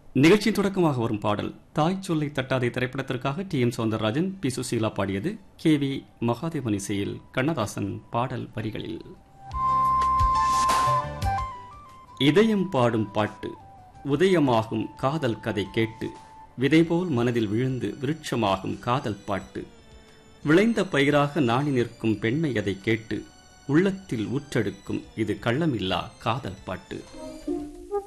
நிகழ்ச்சியின் தொடக்கமாக வரும் பாடல் தாய் சொல்லை தட்டாதே திரைப்படத்திற்காக டி.எம். சௌந்தரராஜன், பி. சுசீலா பாடியது. கே.வி. மகாதேவன் இசையில் கண்ணதாசன் பாடல் வரிகளில். இதயம் பாடும் பாட்டு, உதயமாகும் காதல் கதை கேட்டு, விதைபோல் மனதில் விழுந்து விருட்சமாகும் காதல் பாட்டு, விளைந்த பயிராக நாணி நிற்கும் பெண்மை அதை கேட்டு உள்ளத்தில் ஊற்றெடுக்கும் இது கள்ளமில்லா காதல் பாட்டு.